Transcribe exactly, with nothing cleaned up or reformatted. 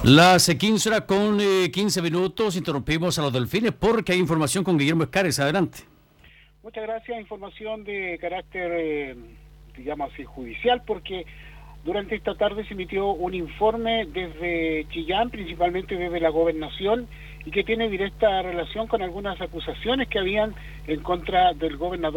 Las eh, quince horas con eh, quince minutos, interrumpimos a los delfines porque hay información con Guillermo Escares. Adelante. Muchas gracias. Información de carácter, eh, digamos así, judicial, porque durante esta tarde se emitió un informe desde Chillán, principalmente desde la Gobernación, y que tiene directa relación con algunas acusaciones que habían en contra del gobernador